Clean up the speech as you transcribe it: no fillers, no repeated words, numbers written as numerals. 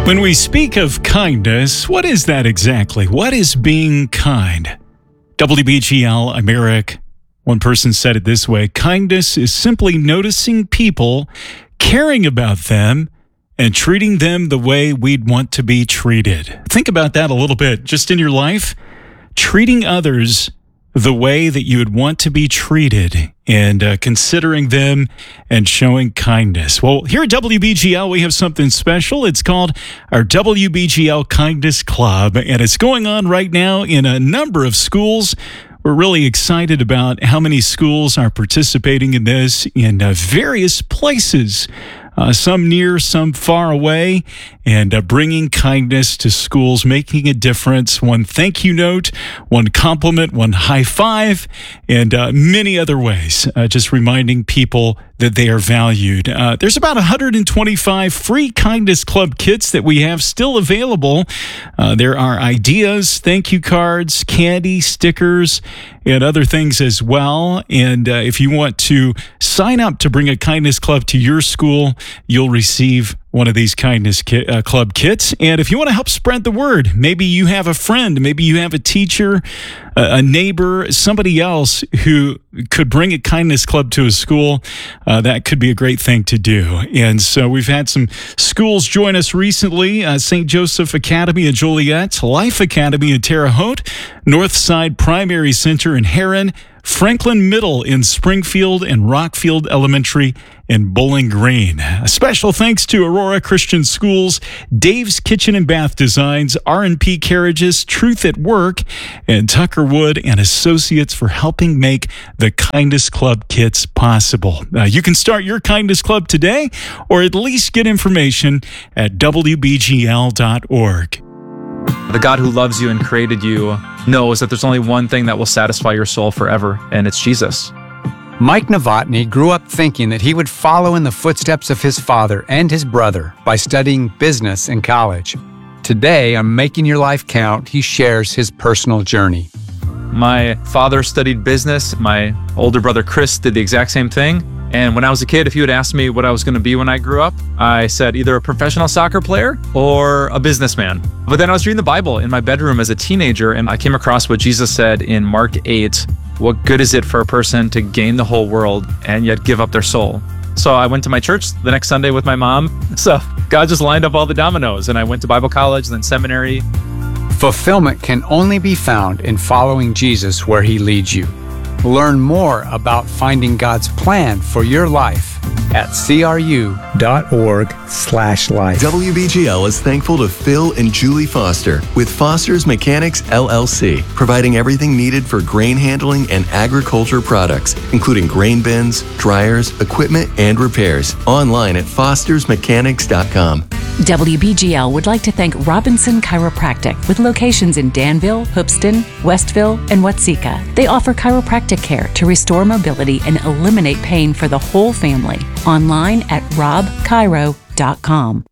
When we speak of kindness, what is that exactly? What is being kind? WBGL, I'm Eric. One person said it this way: kindness is simply noticing people, caring about them, and treating them the way we'd want to be treated. Think about that a little bit. Just in your life, treating others the way that you would want to be treated and considering them and showing kindness. Well, here at WBGL, we have something special. It's called our WBGL Kindness Club, and it's going on right now in a number of schools. We're really excited about how many schools are participating in this in various places. Some near, some far away, and bringing kindness to schools, making a difference. One thank you note, one compliment, one high five, and many other ways. Just reminding people that they are valued. There's about 125 free Kindness Club kits that we have still available. There are ideas, thank you cards, candy, stickers, and other things as well. And if you want to sign up to bring a Kindness Club to your school, you'll receive one of these Kindness Club kits. And if you want to help spread the word, maybe you have a friend, maybe you have a teacher, a neighbor, somebody else who could bring a Kindness Club to a school, that could be a great thing to do. And so we've had some schools join us recently: St. Joseph Academy in Joliet, Life Academy in Terre Haute, Northside Primary Center in Heron, Franklin Middle in Springfield, and Rockfield Elementary in Bowling Green. A special thanks to Aurora Christian Schools, Dave's Kitchen and Bath Designs, R&P Carriages, Truth at Work, and Tucker Wood and Associates for helping make the Kindness Club kits possible. You can start your Kindness Club today, or at least get information at WBGL.org. The God who loves you and created you knows that there's only one thing that will satisfy your soul forever, and it's Jesus. Mike Novotny grew up thinking that he would follow in the footsteps of his father and his brother by studying business in college. Today, on Making Your Life Count, he shares his personal journey. My father studied business. My older brother Chris did the exact same thing. And when I was a kid, if you had asked me what I was going to be when I grew up, I said either a professional soccer player or a businessman. But then I was reading the Bible in my bedroom as a teenager, and I came across what Jesus said in Mark 8, "What good is it for a person to gain the whole world and yet give up their soul?" So I went to my church the next Sunday with my mom. So God just lined up all the dominoes, and I went to Bible college, then seminary. Fulfillment can only be found in following Jesus where he leads you. Learn more about finding God's plan for your life at cru.org/life. WBGL is thankful to Phil and Julie Foster with Foster's Mechanics LLC, providing everything needed for grain handling and agriculture products, including grain bins, dryers, equipment, and repairs. Online at fostersmechanics.com. WBGL would like to thank Robinson Chiropractic with locations in Danville, Hoopeston, Westville, and Watseka. They offer chiropractic care to restore mobility and eliminate pain for the whole family. Online at robchiro.com.